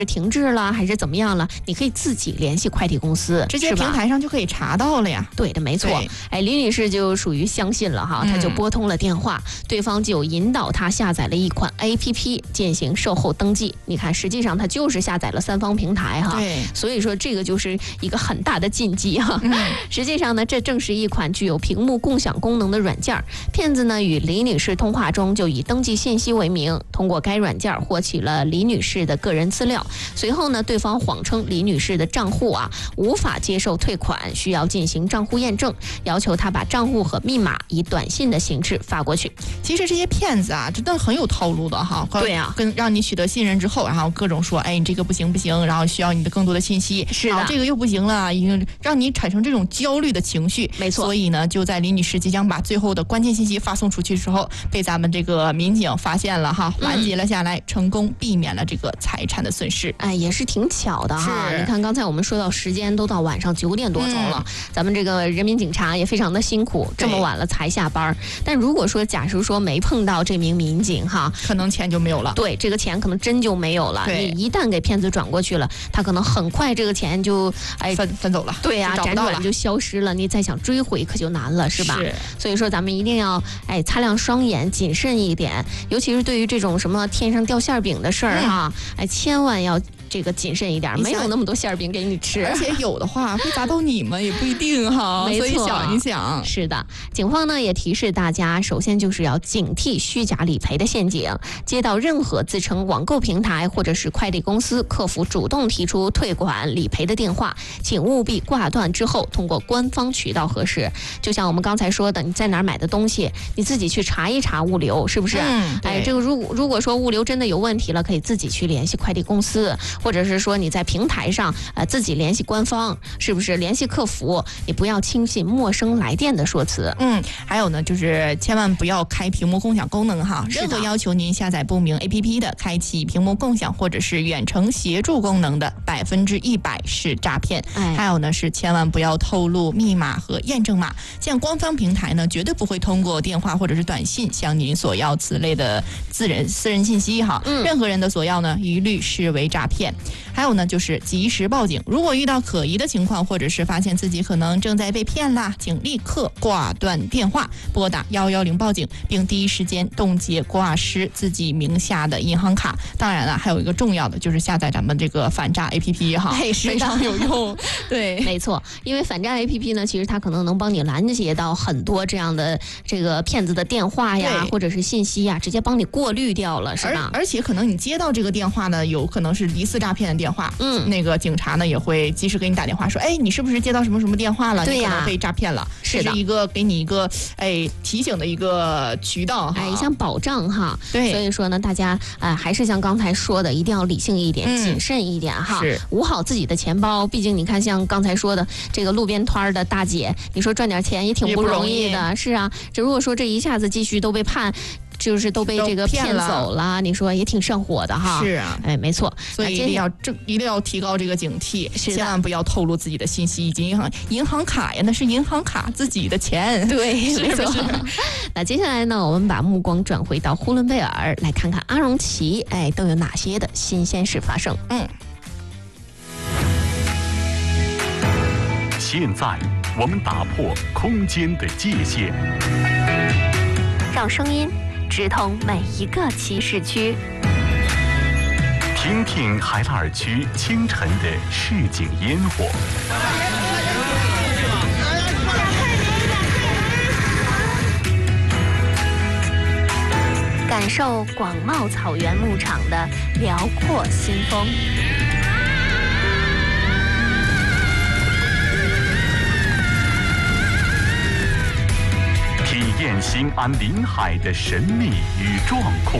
停滞了还是怎么样了，你可以自己联系快递公司， 直接平台上就可以查到了呀。 对的，没错。李女士就属于相信了哈，她就拨通了电话，对方就引导她下载了一款 APP 进行售后登记。你看，实际上她就是下载了三方平台哈， 对， 所以说这个就是一个很大的禁忌哈。实际上呢，这正是一款具有屏幕共享功能的软件。骗子呢与李女士通话中就以登记信息为名，通过该软件获取了李女士的个人资料。随后呢，对方谎称李女士的账户无法接受退款，需要进行账户验证，要求她把账户和密码以短信的形式发过去。 其实这些骗子真的很有套路的哈。 对啊， 跟让你取得信任之后，然后各种说，哎，你这个不行，然后需要你的更多的信息， 是的， 这个又不行了，已经让你产生这种焦虑的情绪。 没错。 所以呢，就在李女士即将把最后的关键信息发送出去之后，被咱们这个民警发现了哈，拦截了下来，成功避免了这个财产的损失。 也是挺巧的哈。你看刚才我们说到时间都到晚上9点多钟了，咱们这个人民警察也非常的辛苦，这么晚了才下班。但如果说假如说没碰到这名民警哈， 可能钱就没有了。 对，这个钱可能真就没有了。你一旦给骗子转过去了，他可能很快这个钱就分走了。 对呀，辗转就消失了，你再想追回可就难了，是吧？所以说咱们一定要擦亮双眼，谨慎一点，尤其是对于这种什么天上掉馅饼的事儿哈，千万要这个谨慎一点，没有那么多馅饼给你吃， 而且有的话会砸到你们也不一定哈。 没错， 所以想一想。 是的，警方呢也提示大家，首先就是要警惕虚假理赔的陷阱。接到任何自称网购平台或者是快递公司客服主动提出退款理赔的电话，请务必挂断之后，通过官方渠道核实。就像我们刚才说的，你在哪儿买的东西，你自己去查一查物流，是不是？这个如果说物流真的有问题了，可以自己去联系快递公司。或者是说你在平台上自己联系官方，是不是联系客服？你不要轻信陌生来电的说辞。 还有呢，就是千万不要开屏幕共享功能哈。任何要求您下载不明 APP 的，开启屏幕共享或者是远程协助功能的，100%是诈骗。还有呢，是千万不要透露密码和验证码。像官方平台呢，绝对不会通过电话或者是短信向您索要此类的私人信息哈。任何人的索要呢，一律视为诈骗。还有呢，就是及时报警。如果遇到可疑的情况，或者是发现自己可能正在被骗啦，请立刻挂断电话，拨打110报警，并第一时间冻结挂失自己名下的银行卡。当然了，还有一个重要的就是下载咱们这个反诈 APP 哈，非常有用。对， 没错，因为反诈 APP 呢，其实它可能能帮你拦截到很多这样的这个骗子的电话呀，或者是信息呀，直接帮你过滤掉了，是吧？ 而且可能你接到这个电话呢，有可能是疑似诈骗的电话，那个警察呢也会及时给你打电话说，哎，你是不是接到什么什么电话了？ 对呀， 你可能被诈骗了。 是的， 一个给你一个提醒的一个渠道哈， 一项保障哈。 对， 所以说呢，大家还是像刚才说的，一定要理性一点，谨慎一点哈，捂好自己的钱包。毕竟你看，像刚才说的这个路边摊的大姐，你说赚点钱也挺不容易的，是啊。如果说这一下子积蓄都被就是都被这个骗走了，你说也挺上火的哈。 是啊， 没错， 所以一定要提高这个警惕，千万不要透露自己的信息以及银行卡呀，那是银行卡自己的钱。 对，没错。那接下来呢，我们把目光转回到呼伦贝尔，来看看阿荣奇都有哪些的新鲜事发生。 现在我们打破空间的界限， 让声音直通每一个骑士区， 听听海拉尔区清晨的市井烟火， 感受广袤草原牧场的辽阔新风， 体验新安临海的神秘与壮阔。